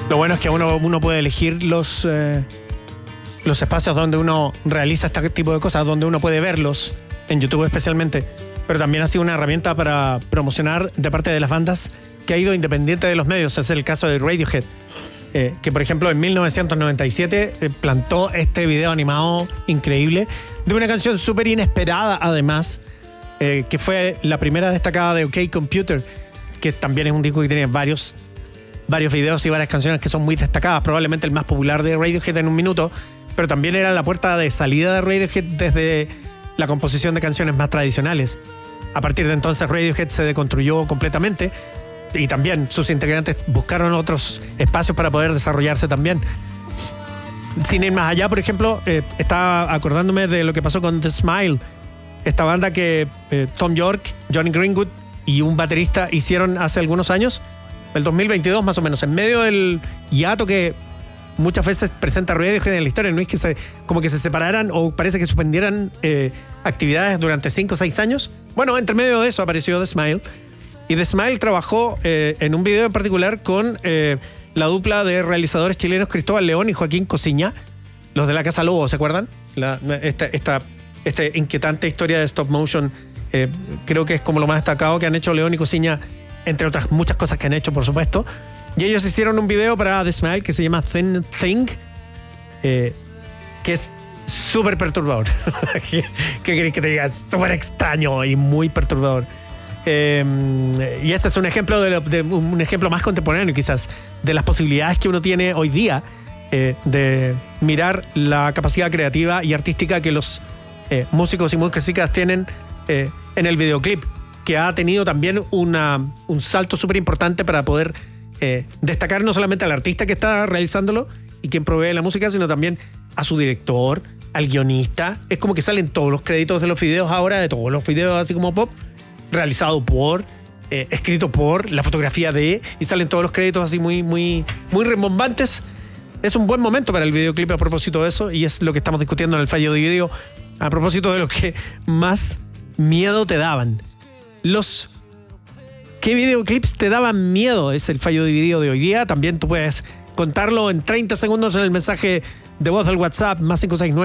Lo bueno es que uno puede elegir los espacios donde uno realiza este tipo de cosas, donde uno puede verlos, en YouTube especialmente. Pero también ha sido una herramienta para promocionar de parte de las bandas que ha ido independiente de los medios. Es el caso de Radiohead, que por ejemplo en 1997 plantó este video animado increíble de una canción súper inesperada además, que fue la primera destacada de OK Computer, que también es un disco que tiene varios videos y varias canciones que son muy destacadas, probablemente el más popular de Radiohead en un minuto, pero también era la puerta de salida de Radiohead desde la composición de canciones más tradicionales. A partir de entonces Radiohead se deconstruyó completamente y también sus integrantes buscaron otros espacios para poder desarrollarse también. Sin ir más allá, por ejemplo, estaba acordándome de lo que pasó con The Smile, esta banda que Tom York, Johnny Greenwood y un baterista hicieron hace algunos años, el 2022 más o menos, en medio del hiato que muchas veces presenta Radiohead en la historia. No es que como que se separaran o parece que suspendieran actividades durante 5 o 6 años. Bueno, entre medio de eso apareció The Smile. Y The Smile trabajó en un video en particular con la dupla de realizadores chilenos Cristóbal León y Joaquín Cosiña, los de La Casa Lobo, ¿se acuerdan? Esta inquietante historia de stop motion, creo que es como lo más destacado que han hecho León y Cosiña, entre otras muchas cosas que han hecho, por supuesto. Y ellos hicieron un video para The Smile que se llama Thin Thing, que es súper perturbador. ¿Qué querés que te diga? Súper extraño y muy perturbador. Y ese es un ejemplo un ejemplo más contemporáneo quizás de las posibilidades que uno tiene hoy día de mirar la capacidad creativa y artística que los músicos y músicas tienen en el videoclip, que ha tenido también un salto súper importante para poder destacar no solamente al artista que está realizándolo y quien provee la música, sino también a su director, al guionista. Es como que salen todos los créditos de los videos ahora, de todos los videos así como pop, realizado por, escrito por, la fotografía de, y salen todos los créditos así muy, muy, muy rimbombantes. Es un buen momento para el videoclip a propósito de eso, y es lo que estamos discutiendo en el fallo de video a propósito de lo que más miedo te daban. ¿Qué videoclips te daban miedo? Es el fallo dividido de hoy día. También tú puedes contarlo en 30 segundos en el mensaje de voz del WhatsApp, más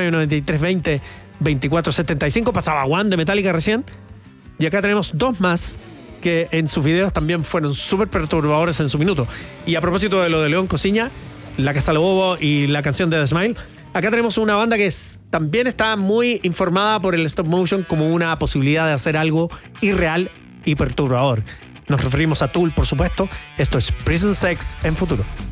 569-9320-2475. Pasaba One de Metallica recién. Y acá tenemos 2 más que en sus videos también fueron súper perturbadores en su minuto. Y a propósito de lo de León Cosiña, La Casa Lobo y la canción de The Smile, acá tenemos una banda que también está muy informada por el stop motion como una posibilidad de hacer algo irreal y perturbador. Nos referimos a Tool, por supuesto. Esto es Prison Sex en Futuro.